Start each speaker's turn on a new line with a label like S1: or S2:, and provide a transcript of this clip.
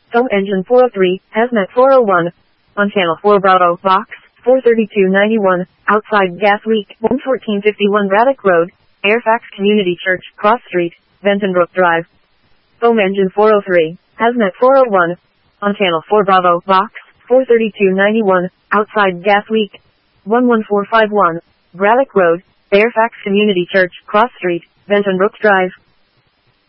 S1: Foam engine 403, Hazmat 401. On channel 4 Bravo, box 43291, outside gas leak, 11451 Braddock Road, Fairfax Community Church, Cross Street, Bentonbrook Drive. Foam engine 403, Hazmat 401. On channel 4 Bravo, box 43291, outside gas leak, 11451, Braddock Road, Fairfax Community Church, Cross Street, Bentonbrook Drive.